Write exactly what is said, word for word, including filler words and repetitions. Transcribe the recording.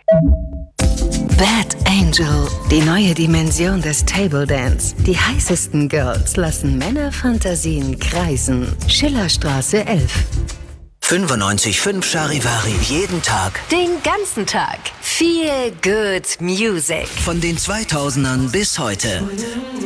Bad Angel, die neue Dimension des Table Dance. Die heißesten Girls lassen Männerfantasien kreisen. Schillerstraße elf. fünfundneunzig Komma fünf Charivari, jeden Tag. Den ganzen Tag. Feel good music. Von den zweitausendern bis heute.